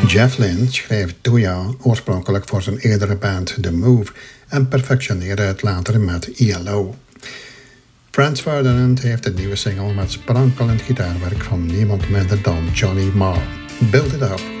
Jeff Lynne schreef Tuya oorspronkelijk voor zijn eerdere band The Move en perfectioneerde het later met ELO. Franz Ferdinand heeft de nieuwe single met sprankelend gitaarwerk van niemand minder dan Johnny Marr, Build It Up.